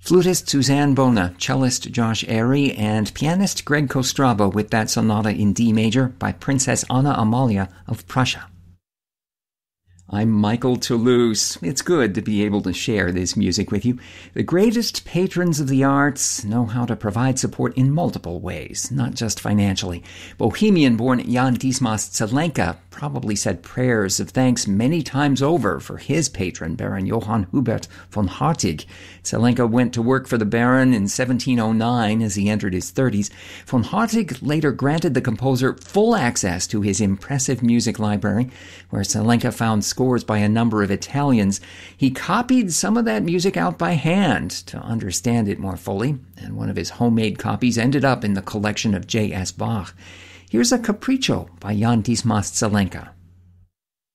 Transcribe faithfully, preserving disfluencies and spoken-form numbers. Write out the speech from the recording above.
Flutist Suzanne Bona, cellist Josh Airy, and pianist Greg Kostraba with that sonata in D major by Princess Anna Amalia of Prussia. I'm Michael Toulouse. It's good to be able to share this music with you. The greatest patrons of the arts know how to provide support in multiple ways, not just financially. Bohemian-born Jan Dismas Zelenka probably said prayers of thanks many times over for his patron, Baron Johann Hubert von Hartig. Zelenka went to work for the Baron in seventeen oh nine as he entered his thirties. Von Hartig later granted the composer full access to his impressive music library, where Zelenka found scores by a number of Italians. He copied some of that music out by hand to understand it more fully, and one of his homemade copies ended up in the collection of J S Bach. Here's a capriccio by Jan Dismas Zelenka.